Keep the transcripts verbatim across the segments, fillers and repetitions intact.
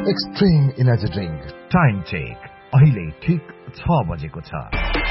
Extreme energy drink time check अहिले ठिक छ बजेको छ।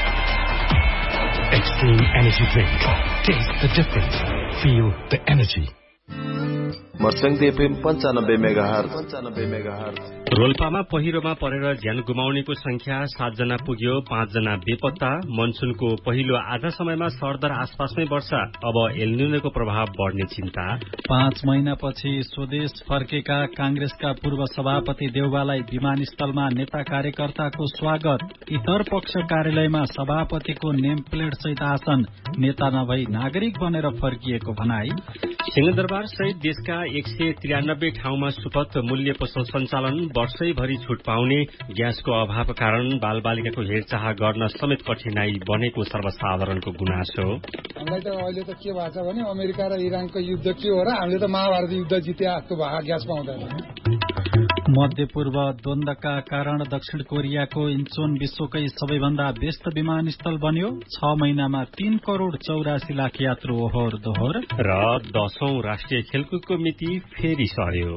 Extreme Energy Drink. Taste the difference. Feel the energy. मर्सङ्गी FM पञ्चानब्बे मेगाहर्ज पञ्चानब्बे मेगाहर्ज। रोल्पामा पहिरोमा परेर ज्यान गुमाउनेको संख्या सातजना पुग्यो, पाँचजना बेपत्ता। मनसुनको पहिलो आधा समयमा सरदर आसपासमै वर्षा, अब एलनिनोको प्रभाव बढ्ने चिन्ता। पाँच महिनापछि स्वदेश फर्केका कांग्रेसका पूर्व सभापति देउवालाई विमानस्थलमा नेता कार्यकर्ताको स्वागत। इतर पक्ष कार्यालयमा सभापतिको नेम प्लेट सहित आसन, नेता नभई नागरिक बनेर फर्किएको भनाई। सिंहदरबार सहित देशका एक सय त्रियानब्बे ठाउँमा सुपथ मूल्य पसल सञ्चालन, वर्षैभरि छुट पाउने। ग्यासको अभाव कारण बालबालिकाको हेरचाह गर्न समेत कठिनाई बनेको सर्वसाधारणको गुनासो। हामीलाई त अहिले त के भएको छ भने अमेरिका र इरानको युद्ध के हो र हामीले त महाभारत युद्ध जिते जस्तो भएको ग्यास पाउँदैन। मध्य पूर्व द्वन्द्वका कारण दक्षिण कोरियाको इन्चोन विश्वकै सबैभन्दा व्यस्त विमानस्थल बन्यो। छ महिनामा तीन करोड़ चौरासी लाख यात्रु ओहोर दोहोर। र दशौं राष्ट्रिय खेलकुदको मिति फेरि सर्यो।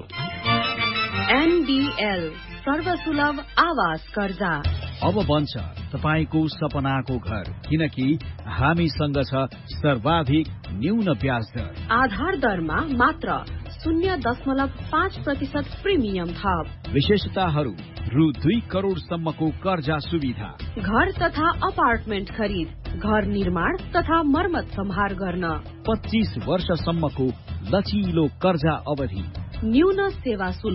एनडीएल सर्वसुलभ आवास कर्जा अब बन्छ तपाईको सपनाको घर, किनकि हामीसँग छ सर्वाधिक न्यून ब्याज दर। आधार दरमा मात्र शून्य दशमलव पाँच प्रतिशत प्रिमियम थप। विशेषताहरू रु दुई करोड़ सम्मको कर्जा सुविधा। घर तथा अपार्टमेन्ट खरिद, घर निर्माण तथा मर्मत सम्हार गर्न पच्चीस वर्षसम्मको लचिलो कर्जा अवधि, न्यून सेवा शुल्क।